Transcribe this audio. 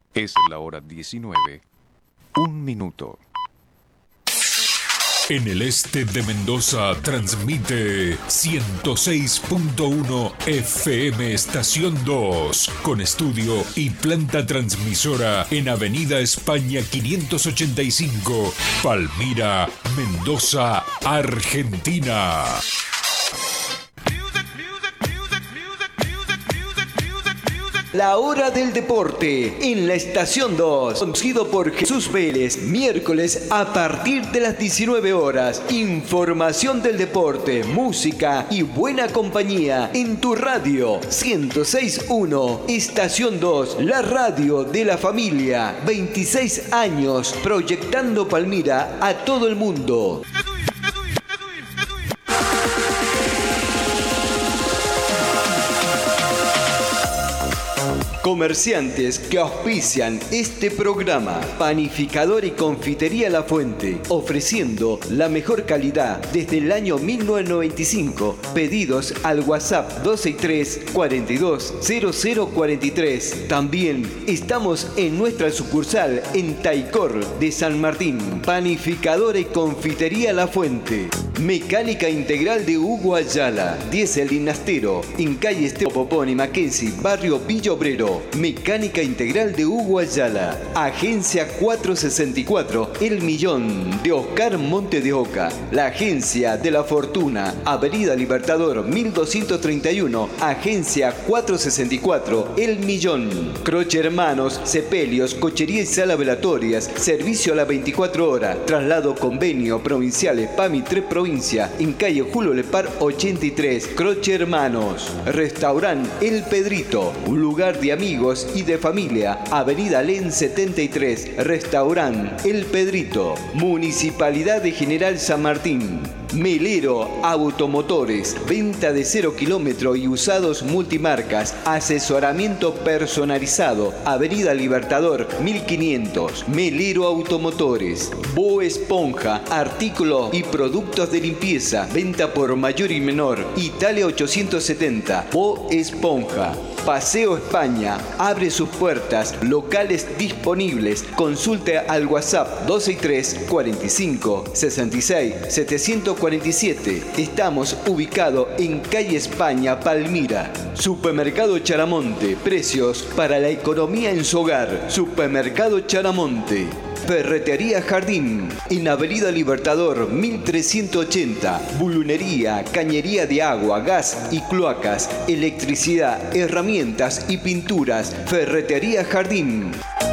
Es la hora 19, un minuto. En el este de Mendoza transmite 106.1 FM Estación 2, con estudio y planta transmisora en Avenida España 585, Palmira, Mendoza, Argentina. La hora del deporte en la estación 2, conducido por Jesús Vélez, miércoles a partir de las 19 horas. Información del deporte, música y buena compañía en tu radio 106.1, estación 2, la radio de la familia. 26 años proyectando Palmira a todo el mundo. Comerciantes que auspician este programa. Panificador y confitería La Fuente, ofreciendo la mejor calidad desde el año 1995. Pedidos al WhatsApp 263 42 0043. También estamos en nuestra sucursal en Taicor de San Martín. Panificador y confitería La Fuente. Mecánica Integral de Hugo Ayala, Diesel Dinastero, en calle Esteban Popón y Mackenzie, barrio Villa Obrero. Mecánica Integral de Hugo Ayala. Agencia 464, El Millón, de Oscar Monte de Oca. La Agencia de la Fortuna, Avenida Libertador 1231, Agencia 464, El Millón. Croce Hermanos, Sepelios, Cochería y Sala Velatorias, servicio a las 24 horas, traslado convenio provinciales PAMI 3 provincia, en calle Julio Lepar 83, Croce Hermanos. Restaurant El Pedrito, un lugar de amigos y de familia, Avenida Len 73, Restaurant El Pedrito. Municipalidad de General San Martín. Melero Automotores, venta de 0 kilómetro y usados multimarcas, asesoramiento personalizado, Avenida Libertador 1500, Melero Automotores. Bo Esponja, artículos y productos de limpieza, venta por mayor y menor, Italia 870, Bo Esponja. Paseo España, abre sus puertas, locales disponibles. Consulte al WhatsApp 263 45 66 747. Estamos ubicados en calle España, Palmira. Supermercado Charamonte, precios para la economía en su hogar. Supermercado Charamonte. Ferretería Jardín, en Avenida Libertador 1380. Bulunería, cañería de agua, gas y cloacas, electricidad, herramientas y pinturas. Ferretería Jardín.